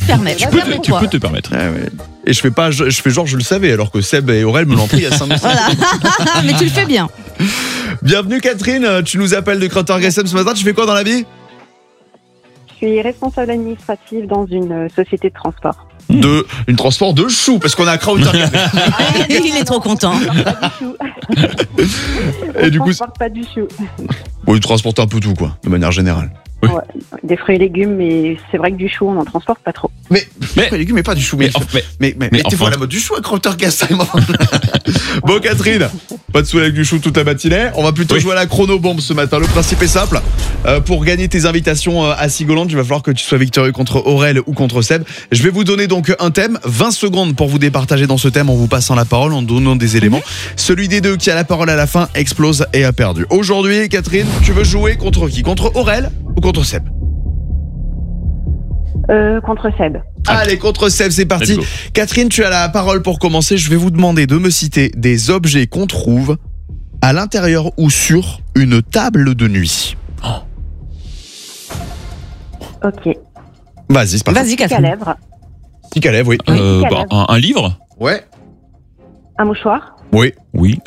permets. Tu peux te permettre. Ah ouais. Et je fais genre je le savais, alors que Seb et Aurel me l'ont pris il y a 5 minutes. Voilà. Mais tu le fais bien. Bienvenue Catherine, tu nous appelles de Crotter-Gassem ce matin, tu fais quoi dans la vie ? Je suis responsable administrative dans une société de transport. Une transport de choux, parce qu'on a Crotter-Gassem. Il est trop content. Pas du chou. Et du coup, transporte pas du chou. bon, il transporte un peu tout, quoi, de manière générale. Oui. Ouais, des fruits et légumes, mais c'est vrai que du chou, on n'en transporte pas trop. Mais les légumes, mais pas du chou. Mais mettez-vous à la mode du chou à Crotter-Gassem. Bon Catherine, pas de sous avec du chou toute la matinée. On va plutôt jouer à la chronobombe ce matin. Le principe est simple. Pour gagner tes invitations à Sigoland, il va falloir que tu sois victorieux contre Aurel ou contre Seb. Je vais vous donner donc un thème, 20 secondes pour vous départager dans ce thème en vous passant la parole, en donnant des éléments. Celui des deux qui a la parole à la fin explose et a perdu. Aujourd'hui, Catherine, tu veux jouer contre qui ? Contre Aurel ou contre Seb ? Contre Seb. Allez, contre Seb, c'est parti. Let's go. Catherine, tu as la parole pour commencer. Je vais vous demander de me citer des objets qu'on trouve à l'intérieur ou sur une table de nuit. Ok. Vas-y, c'est parti. Vas-y, Stick à Catherine. lèvres, Stick à lèvres, oui. Un livre ? Ouais. un mouchoir, Oui. Oui.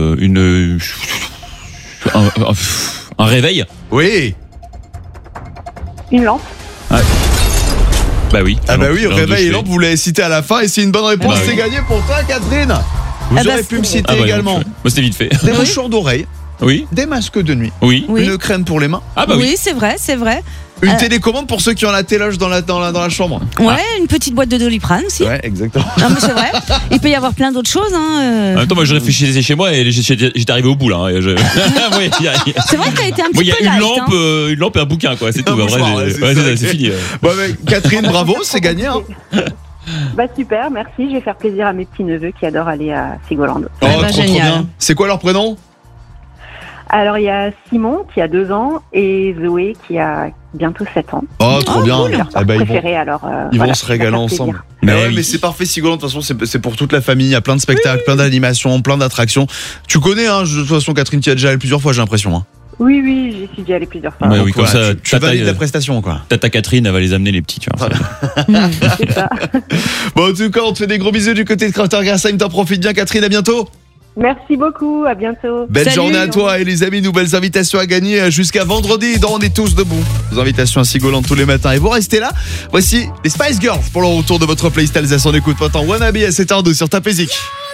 Un réveil ? Oui. une lampe. Bah oui. Ah bah oui, Un réveil et chevet. lampe, vous l'avez cité à la fin et c'est une bonne réponse. Bah C'est oui. gagné pour toi, Catherine. Vous Ah bah, aurez pu me citer Ah bah, également Moi, c'était vite fait. des mouchoirs d'oreille, Oui. des masques de nuit, Oui. Oui. une crème pour les mains, Ah bah oui. Oui, c'est vrai, c'est vrai. une télécommande pour ceux qui ont la téloge dans la chambre. Ouais, une petite boîte de Doliprane aussi. Ouais, exactement. Non, mais c'est vrai. Il peut y avoir plein d'autres choses. En même temps, moi, je réfléchissais chez moi et j'étais arrivé au bout là. Et Oui, C'est vrai que t'as été un il y petit a peu une light, lampe, une lampe et un bouquin quoi. C'est tout. Un Après, mouchoir, ouais, ouais, c'est c'est fini. Bon, mais Catherine, bravo, c'est gagné. Hein. Bah super, merci. Je vais faire plaisir à mes petits neveux qui adorent aller à Sigoland. Oh, bah, trop génial. bien. C'est quoi leur prénom ? Alors il y a Simon qui a 2 ans et Zoé qui a bientôt 7 ans. Oh, trop bien. cool. Leur Eh ben, préféré, alors. ils voilà, vont se régaler ça va faire ensemble. plaisir. Mais, Mais ouais, oui. mais c'est parfait, Sigoland. De toute façon, c'est pour toute la famille. Il y a plein de spectacles, plein d'animations, plein d'attractions. Tu connais, hein, de toute façon, Catherine, tu y as déjà allé plusieurs fois, j'ai l'impression. Hein. Oui, j'y suis déjà allée plusieurs fois. Ouais, Donc, oui, comme voilà, ça, tu valides la prestation, quoi. Tata Catherine, elle va les amener les petits, tu vois. C'est ça. Bon, en tout cas, on te fait des gros bisous du côté de Crotter-Gassem. T'en profites bien, Catherine. À bientôt. Merci beaucoup, à bientôt. Belle Salut. journée à toi et les amis, nouvelles invitations à gagner jusqu'à vendredi dans On est tous debout. Vos invitations à Sigoland tous les matins et vous restez là. Voici les Spice Girls pour le retour de votre playlist Alsace. On écoute maintenant Wannabe à 7h02 sur Tapézik.